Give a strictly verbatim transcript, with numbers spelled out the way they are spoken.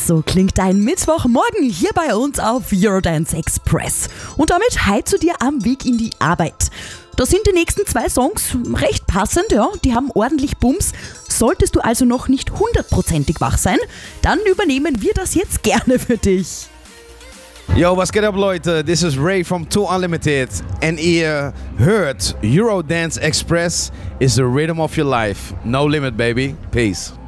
So klingt dein Mittwochmorgen hier bei uns auf Eurodance Express. Und damit hi zu dir am Weg in die Arbeit. Da sind die nächsten zwei Songs recht passend, ja, die haben ordentlich Bums. Solltest du also noch nicht hundertprozentig wach sein, dann übernehmen wir das jetzt gerne für dich. Yo, was geht ab, Leute? This is Ray from Two Unlimited. And ihr hört Eurodance Express is the rhythm of your life. No limit, baby. Peace.